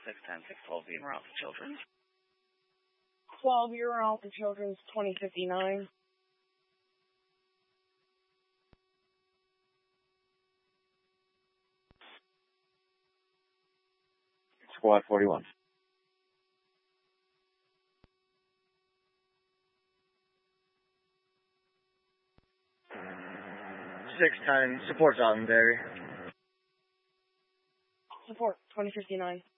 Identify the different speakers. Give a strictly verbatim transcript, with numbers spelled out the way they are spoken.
Speaker 1: six ten, six twelve being Alpha Children's.
Speaker 2: twelve Euro Alpha Children's, twenty fifty-nine.
Speaker 3: Squad forty-one.
Speaker 4: six ten, support's out in Barry.
Speaker 2: Support, twenty fifty-nine.